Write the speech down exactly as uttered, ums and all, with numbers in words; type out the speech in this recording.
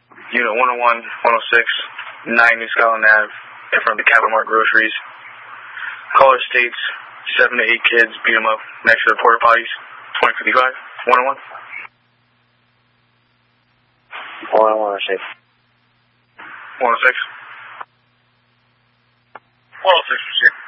Unit one oh one, one oh six, nine New Scotland Avenue, in front of the Capital Mart Groceries. Caller states seven to eight kids beat them up next to the porta potties. twenty fifty-five, one oh one. one oh one oh six. one oh six. one oh six,